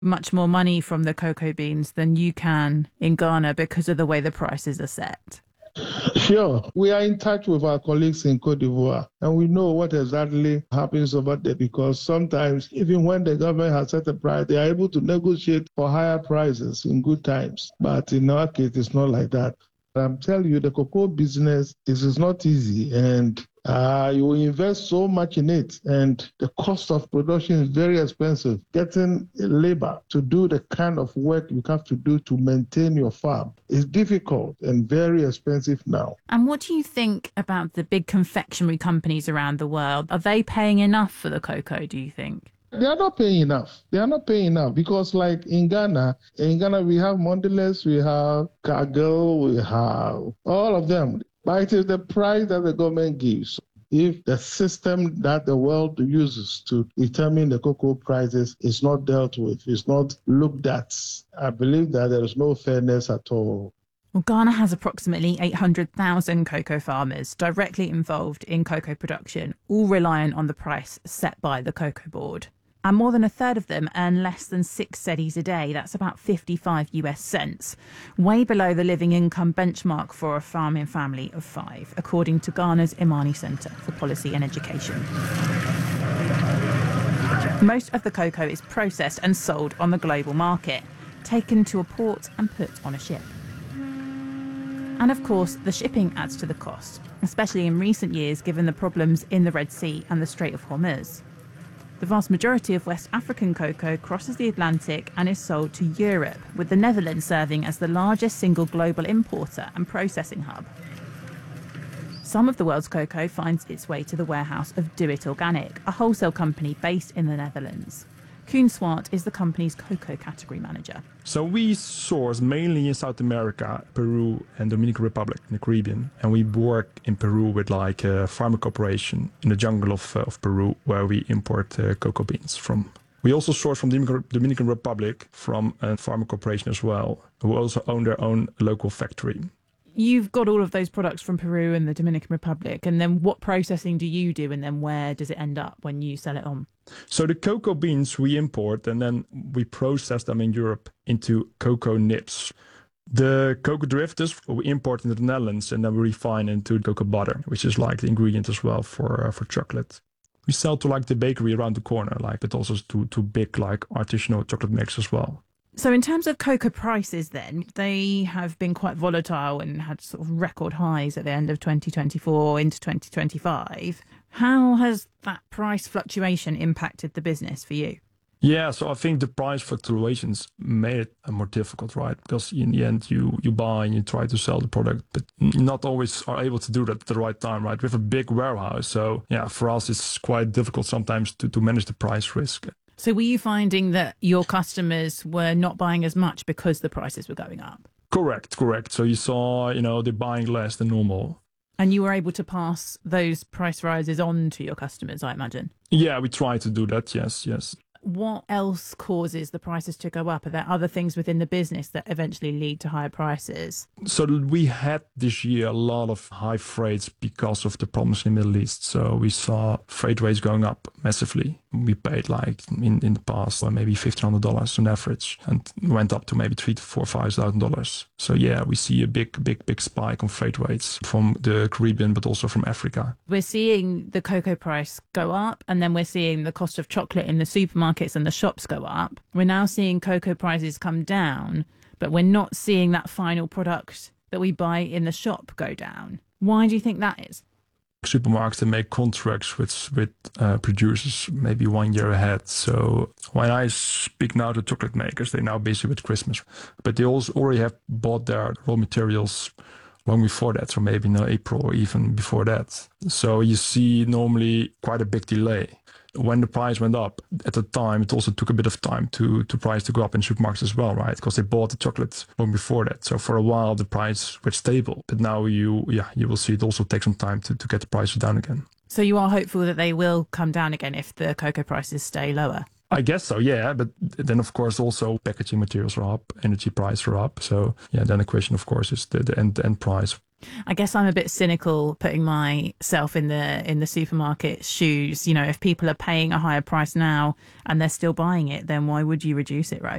much more money from the cocoa beans than you can in Ghana because of the way the prices are set. Sure. We are in touch with our colleagues in Cote d'Ivoire, and we know what exactly happens over there because sometimes, even when the government has set a price, they are able to negotiate for higher prices in good times. But in our case, it's not like that. I'm telling you, the cocoa business is not easy, and you invest so much in it, and the cost of production is very expensive. Getting labor to do the kind of work you have to do to maintain your farm is difficult and very expensive now. And what do you think about the big confectionery companies around the world? Are they paying enough for the cocoa, do you think? They are not paying enough. They are not paying enough because, like in Ghana, we have Mondelez, we have Cargill, we have all of them. But it is the price that the government gives. If the system that the world uses to determine the cocoa prices is not dealt with, is not looked at, I believe that there is no fairness at all. Well, Ghana has approximately 800,000 cocoa farmers directly involved in cocoa production, all reliant on the price set by the Cocoa Board. And more than a third of them earn less than 6 cedis a day. That's about 55 US cents, way below the living income benchmark for a farming family of 5, according to Ghana's Imani Centre for Policy and Education. Most of the cocoa is processed and sold on the global market, taken to a port and put on a ship. And of course, the shipping adds to the cost, especially in recent years given the problems in the Red Sea and the Strait of Hormuz. The vast majority of West African cocoa crosses the Atlantic and is sold to Europe, with the Netherlands serving as the largest single global importer and processing hub. Some of the world's cocoa finds its way to the warehouse of Do It Organic, a wholesale company based in the Netherlands. Koen Swart is the company's cocoa category manager. So we source mainly in South America, Peru and Dominican Republic in the Caribbean. And we work in Peru with like a farmer corporation in the jungle of Peru where we import cocoa beans from. We also source from the Dominican Republic from a farmer corporation as well, who also own their own local factory. You've got all of those products from Peru and the Dominican Republic, and then what processing do you do, and then where does it end up when you sell it on? So the cocoa beans we import, and then we process them in Europe into cocoa nibs. The cocoa derivatives we import into the Netherlands, and then we refine into cocoa butter, which is like the ingredient as well for chocolate. We sell to like the bakery around the corner, but also to big like artisanal chocolate makers as well. So in terms of cocoa prices then, they have been quite volatile and had sort of record highs at the end of 2024 into 2025. How has that price fluctuation impacted the business for you? Yeah, so I think the price fluctuations made it more difficult, right? Because in the end, you buy and you try to sell the product, but not always are able to do that at the right time, right? We have a big warehouse. So yeah, for us, it's quite difficult sometimes to manage the price risk. So were you finding that your customers were not buying as much because the prices were going up? Correct. So you saw, they're buying less than normal. And you were able to pass those price rises on to your customers, I imagine? Yeah, we try to do that, yes. What else causes the prices to go up? Are there other things within the business that eventually lead to higher prices? So we had this year a lot of high freights because of the problems in the Middle East. So we saw freight rates going up massively. We paid like in the past maybe $1,500 on average and went up to maybe $3,000 to $4,000. So yeah, we see a big spike on freight rates from the Caribbean, but also from Africa. We're seeing the cocoa price go up, and then we're seeing the cost of chocolate in the supermarkets and the shops go up. We're now seeing cocoa prices come down, but we're not seeing that final product that we buy in the shop go down. Why do you think that is? Supermarkets, they make contracts with producers maybe 1 year ahead. So when I speak now to chocolate makers, they're now busy with Christmas, but they also already have bought their raw materials long before that, so maybe in April or even before that. So you see normally quite a big delay. When the price went up at the time, it also took a bit of time to price to go up in supermarkets as well, right? Because they bought the chocolate long before that. So for a while, the price was stable. But now you will see it also take some time to get the prices down again. So you are hopeful that they will come down again if the cocoa prices stay lower? I guess so, yeah. But then, of course, also packaging materials are up, energy prices are up. So yeah, then the question, of course, is the end price. I guess I'm a bit cynical putting myself in the supermarket shoes. You know, if people are paying a higher price now and they're still buying it, then why would you reduce it, right?